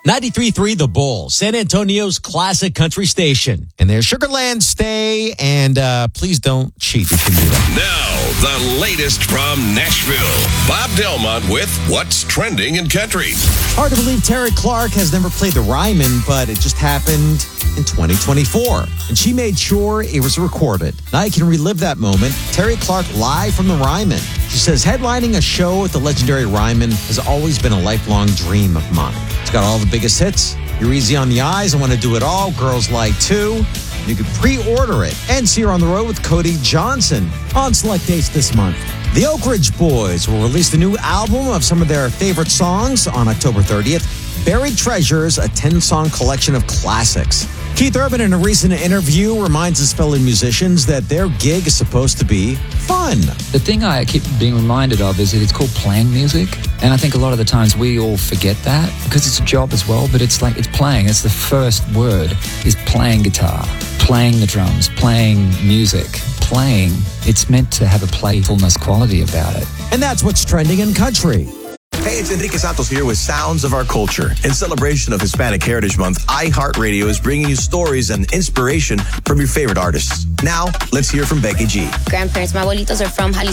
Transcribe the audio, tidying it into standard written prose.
93.3 The Bull, San Antonio's classic country station. And there's Sugarland Stay, and please don't cheat if you can do that. Now, the latest from Nashville. Bob Delmont with What's Trending in Country. Hard to believe Terry Clark has never played the Ryman, but it just happened in 2024. And she made sure it was recorded. Now you can relive that moment. Terry Clark live from the Ryman. She says, headlining a show at the legendary Ryman has always been a lifelong dream of mine. It's got all the biggest hits. You're easy on the eyes. I want to do it all. Girls Like Two. You can pre-order it and see her on the road with Cody Johnson on select dates this month. The Oak Ridge Boys will release the new album of some of their favorite songs on October 30th. Buried Treasures, a 10-song collection of classics. Keith Urban, in a recent interview, reminds his fellow musicians that their gig is supposed to be fun. The thing I keep being reminded of is that it's called playing music. And I think a lot of the times we all forget that because it's a job as well, but it's like it's playing. It's the first word is playing guitar, playing the drums, playing music, playing. It's meant to have a playfulness quality about it. And that's what's trending in country. Hey, it's Enrique Santos here with Sounds of Our Culture. In celebration of Hispanic Heritage Month, iHeartRadio is bringing you stories and inspiration from your favorite artists. Now, let's hear from Becky G. Grandparents, my abuelitos are from Jalisco.